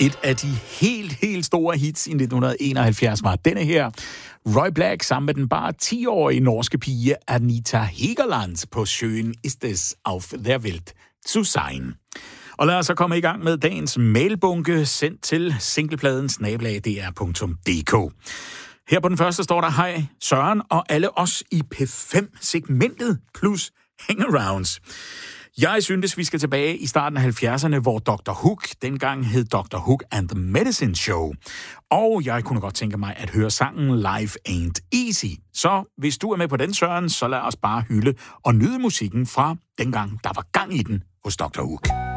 Et af de helt store hits i 1971 var denne her. Roy Black sammen med den bare 10-årige norske pige Anita Hegerland på Schön ist es auf der Welt zu sein. Og lad os så komme i gang med dagens mailbunke sendt til singlepladens@dr.dk. Her på den første står der: hej Søren og alle os i P5-segmentet plus hangarounds. Jeg synes, vi skal tilbage i starten af 70'erne, hvor Dr. Hook dengang hed Dr. Hook and the Medicine Show. Og jeg kunne godt tænke mig at høre sangen Life Ain't Easy. Så hvis du er med på den, Søren, så lad os bare hylde og nyde musikken fra dengang, der var gang i den hos Dr. Hook.